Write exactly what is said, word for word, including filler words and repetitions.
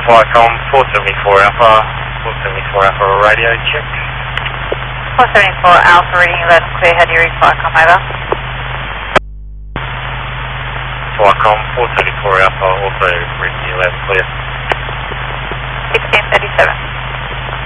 Flycom four seventy-four Alpha, four seventy-four Alpha radio check. four seventy-four Alpha reading eleven clear, how do you read Flycom, over? Flycom four seventy-four Alpha, also reading eleven clear. sixteen thirty-seven.